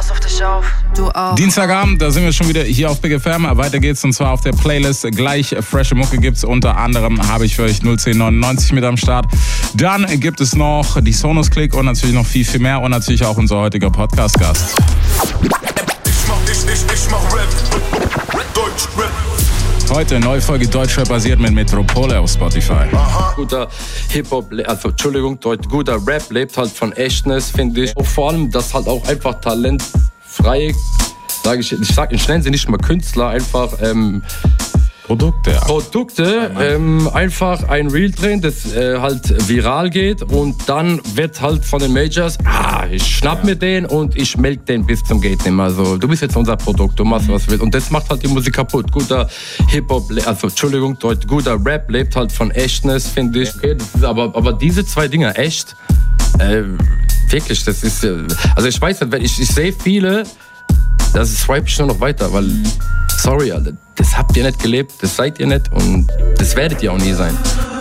Pass auf dich auf. Du auch. Dienstagabend, da sind wir schon wieder hier auf Big FM. Weiter geht's und zwar auf der Playlist. Gleich frische Mucke gibt's. Unter anderem habe ich für euch 01099 mit am Start. Dann gibt es noch die Sonos Click und natürlich noch viel, viel mehr. Und natürlich auch unser heutiger Podcast-Gast. Ich mach Rap. Deutsch Rap. Heute neue Folge Deutschrap basiert mit Metropole auf Spotify. Guter Hip-Hop, also Entschuldigung, guter Rap lebt halt von Echtness, finde ich. Und vor allem, dass halt auch einfach talentfrei, ich nenne sie nicht mal Künstler, einfach Produkte. Einfach ein Reel drehen, das halt viral geht und dann wird halt von den Majors, ich schnapp mir den und ich melk den bis zum geht nicht mehr. Also du bist jetzt unser Produkt, du machst was willst und das macht halt die Musik kaputt. Guter Hip-Hop, also Entschuldigung, guter Rap lebt halt von Echtness, finde ich. Okay, das ist aber diese zwei Dinger, echt, wirklich, das ist, also ich weiß nicht, ich sehe viele, das swipe ich nur noch weiter, weil, sorry, Alter, das habt ihr nicht gelebt, das seid ihr nicht und das werdet ihr auch nie sein.